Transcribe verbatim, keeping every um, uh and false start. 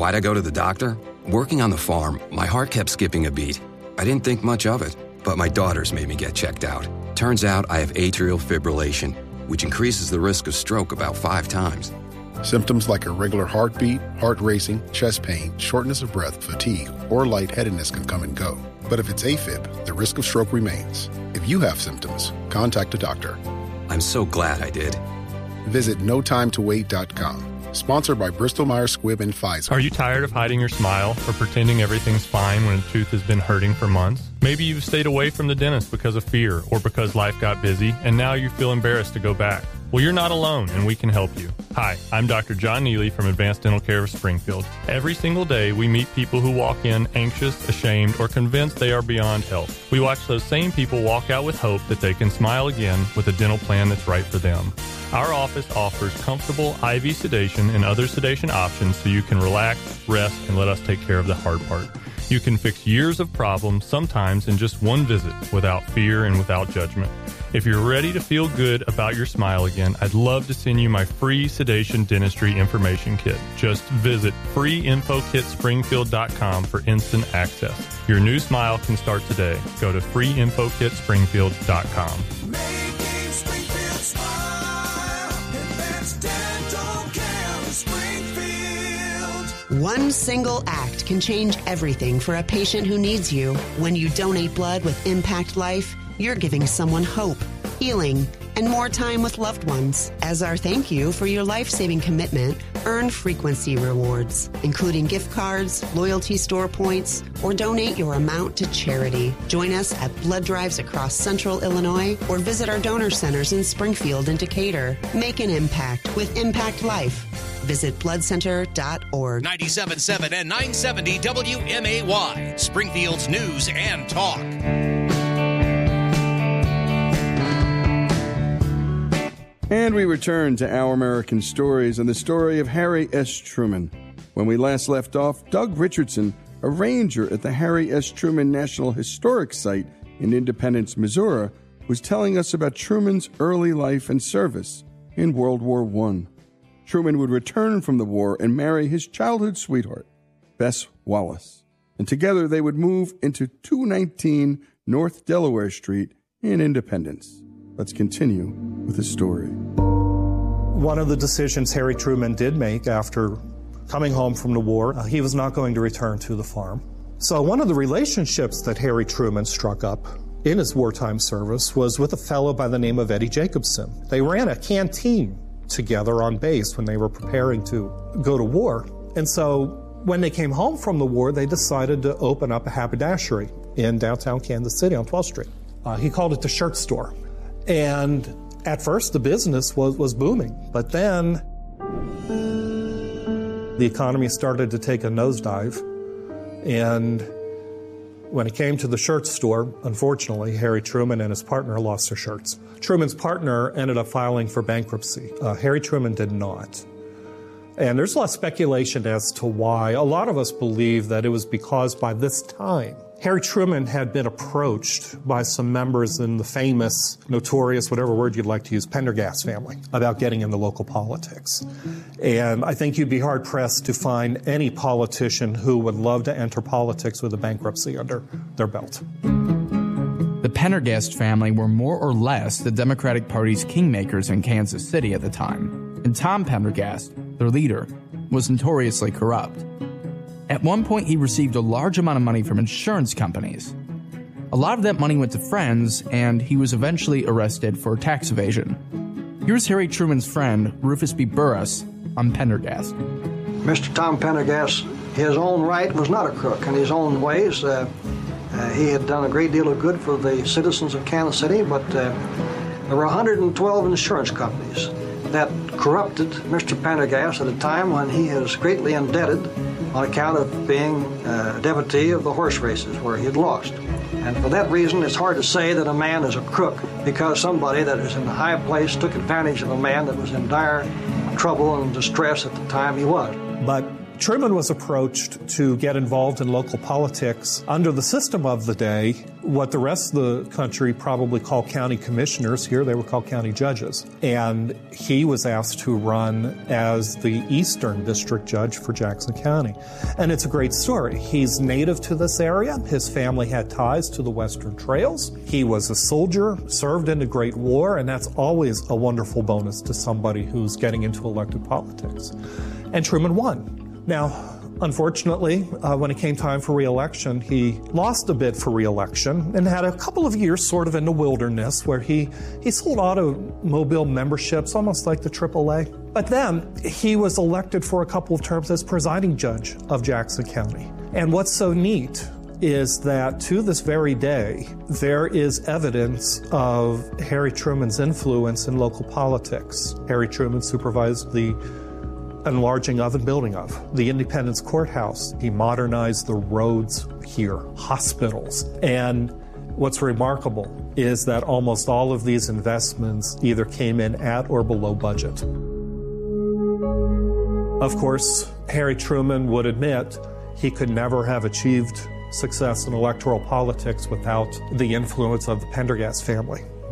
Why'd I go to the doctor? Working on the farm, my heart kept skipping a beat. I didn't think much of it, but my daughters made me get checked out. Turns out I have atrial fibrillation, which increases the risk of stroke about five times. Symptoms like irregular heartbeat, heart racing, chest pain, shortness of breath, fatigue, or lightheadedness can come and go. But if it's AFib, the risk of stroke remains. If you have symptoms, contact a doctor. I'm so glad I did. Visit no time to wait dot com. Sponsored by Bristol Myers Squibb and Pfizer. Are you tired of hiding your smile or pretending everything's fine when a tooth has been hurting for months? Maybe you've stayed away from the dentist because of fear or because life got busy and now you feel embarrassed to go back. Well, you're not alone, and we can help you. Hi, I'm Doctor John Neely from Advanced Dental Care of Springfield. Every single day, we meet people who walk in anxious, ashamed, or convinced they are beyond help. We watch those same people walk out with hope that they can smile again with a dental plan that's right for them. Our office offers comfortable I V sedation and other sedation options so you can relax, rest, and let us take care of the hard part. You can fix years of problems, sometimes in just one visit, without fear and without judgment. If you're ready to feel good about your smile again, I'd love to send you my free sedation dentistry information kit. Just visit free info kit springfield dot com for instant access. Your new smile can start today. Go to free info kit springfield dot com. Making Springfield smile. Advanced Dental Care of Springfield. One single act can change everything for a patient who needs you. When you donate blood with Impact Life, you're giving someone hope, healing, and more time with loved ones. As our thank you for your life-saving commitment, earn frequency rewards, including gift cards, loyalty store points, or donate your amount to charity. Join us at blood drives across central Illinois or visit our donor centers in Springfield and Decatur. Make an impact with Impact Life. Visit blood center dot org. ninety-seven point seven and nine seventy W M A Y, Springfield's news and talk. And we return to Our American Stories and the story of Harry S. Truman. When we last left off, Doug Richardson, a ranger at the Harry S. Truman National Historic Site in Independence, Missouri, was telling us about Truman's early life and service in World War One. Truman would return from the war and marry his childhood sweetheart, Bess Wallace. And together they would move into two nineteen North Delaware Street in Independence. Let's continue with the story. One of the decisions Harry Truman did make after coming home from the war, uh, he was not going to return to the farm. So one of the relationships that Harry Truman struck up in his wartime service was with a fellow by the name of Eddie Jacobson. They ran a canteen together on base when they were preparing to go to war. And so when they came home from the war, they decided to open up a haberdashery in downtown Kansas City on twelfth Street. Uh, he called it the Shirt Store. And at first, the business was, was booming. But then the economy started to take a nosedive. And when it came to the shirt store, unfortunately, Harry Truman and his partner lost their shirts. Truman's partner ended up filing for bankruptcy. Uh, Harry Truman did not. And there's a lot of speculation as to why. A lot of us believe that it was because by this time, Harry Truman had been approached by some members in the famous, notorious, whatever word you'd like to use, Pendergast family about getting into local politics. And I think you'd be hard-pressed to find any politician who would love to enter politics with a bankruptcy under their belt. The Pendergast family were more or less the Democratic Party's kingmakers in Kansas City at the time, and Tom Pendergast, their leader, was notoriously corrupt. At one point, he received a large amount of money from insurance companies. A lot of that money went to friends, and he was eventually arrested for tax evasion. Here's Harry Truman's friend, Rufus B. Burris, on Pendergast. Mister Tom Pendergast, his own right, was not a crook. In his own ways, uh, uh, he had done a great deal of good for the citizens of Kansas City, but uh, there were one hundred twelve insurance companies that corrupted Mister Pendergast at a time when he is greatly indebted on account of being a devotee of the horse races where he had lost. And for that reason, it's hard to say that a man is a crook because somebody that is in a high place took advantage of a man that was in dire trouble and distress at the time he was. But Truman was approached to get involved in local politics under the system of the day, what the rest of the country probably call county commissioners. Here they were called county judges. And he was asked to run as the Eastern District Judge for Jackson County. And it's a great story. He's native to this area. His family had ties to the Western Trails. He was a soldier, served in the Great War, and that's always a wonderful bonus to somebody who's getting into elected politics. And Truman won. Now, unfortunately, uh, when it came time for re-election, he lost a bid for re-election and had a couple of years sort of in the wilderness where he, he sold automobile memberships, almost like the triple A. But then he was elected for a couple of terms as presiding judge of Jackson County. And what's so neat is that to this very day, there is evidence of Harry Truman's influence in local politics. Harry Truman supervised the enlarging of and building of the Independence Courthouse. He modernized the roads here, hospitals. And what's remarkable is that almost all of these investments either came in at or below budget. Of course, Harry Truman would admit he could never have achieved success in electoral politics without the influence of the Pendergast family.